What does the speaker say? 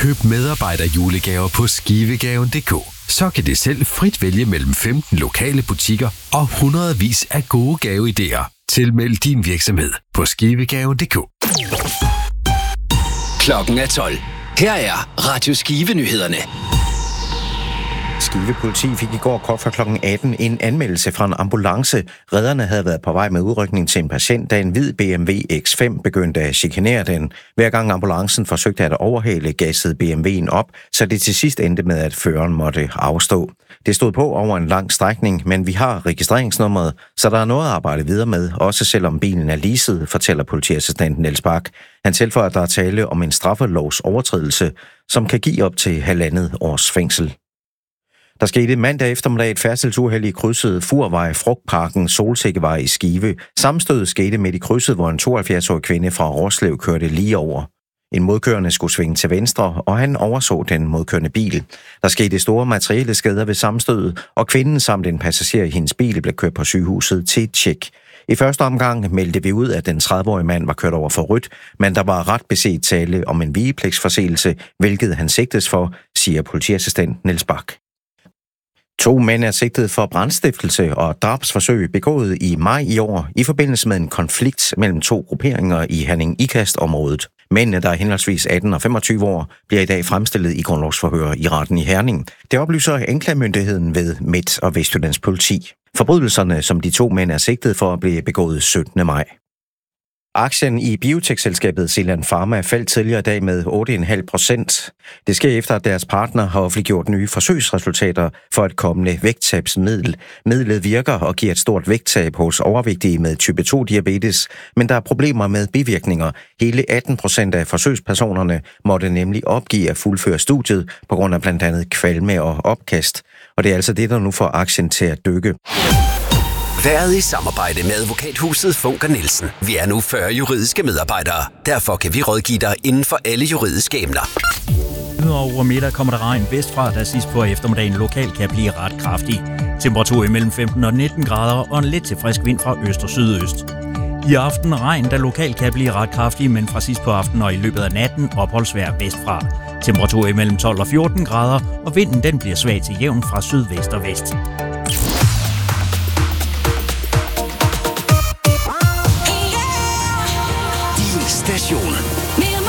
Køb medarbejderjulegaver på skivegaven.dk. Så kan det selv frit vælge mellem 15 lokale butikker og hundredvis af gode gaveidéer. Tilmeld din virksomhed på skivegaven.dk. Klokken er 12. Her er Radio Skive-nyhederne. Skive politi fik i går kort fra kl. 18 en anmeldelse fra en ambulance. Redderne havde været på vej med udrykning til en patient, da en hvid BMW X5 begyndte at chikanere den. Hver gang ambulancen forsøgte at overhale, gassede BMW'en op, så det til sidst endte med, at føreren måtte afstå. Det stod på over en lang strækning, men vi har registreringsnummeret, så der er noget at arbejde videre med, også selvom bilen er leaset, fortæller politiassistenten Niels Bak. Han tilføjer, at der er tale om en straffelovs overtrædelse, som kan give op til 1,5 års fængsel. Der skete mandag eftermiddag et færdselsuheld i krydset Furvej, Frugtparken, Solsikkevej i Skive. Sammenstødet skete midt i krydset, hvor en 72-årig kvinde fra Roslev kørte lige over. En modkørende skulle svinge til venstre, og han overså den modkørende bil. Der skete store materielle skader ved sammenstødet, og kvinden samt en passager i hendes bil blev kørt på sygehuset til et tjek. I første omgang meldte vi ud, at den 30-årige mand var kørt over for rødt, men der var ret beset tale om en vigepligtsforseelse, hvilket han sigtes for, siger politiassistent Niels Bak. 2 mænd er sigtet for brandstiftelse og drabsforsøg begået i maj i år i forbindelse med en konflikt mellem 2 grupperinger i Herning-Ikast-området. Mændene, der er henholdsvis 18 og 25 år, bliver i dag fremstillet i grundlovsforhør i retten i Herning. Det oplyser anklagemyndigheden ved Midt- og Vestjyllands politi. Forbrydelserne, som de 2 mænd er sigtet for, blev begået 17. maj. Aktien i biotekselskabet Zealand Pharma faldt tidligere i dag med 8,5%. Det sker efter, at deres partner har offentliggjort nye forsøgsresultater for et kommende vægttabsmiddel. Midlet virker og giver et stort vægttab hos overvægtige med type 2-diabetes, men der er problemer med bivirkninger. Hele 18% af forsøgspersonerne måtte nemlig opgive at fuldføre studiet på grund af blandt andet kvalme og opkast. Og det er altså det, der nu får aktien til at dykke. Været i samarbejde med advokathuset Funker Nielsen. Vi er nu 40 juridiske medarbejdere. Derfor kan vi rådgive dig inden for alle juridiske emner. Over middag kommer der regn vestfra, der sidst på eftermiddagen lokalt kan blive ret kraftig. Temperatur imellem 15 og 19 grader og en lidt til frisk vind fra øst og sydøst. I aften regn, der lokalt kan blive ret kraftig, men fra sidst på aftenen og i løbet af natten opholdsvejr vestfra. Temperatur imellem 12 og 14 grader, og vinden den bliver svag til jævn fra sydvest og vest.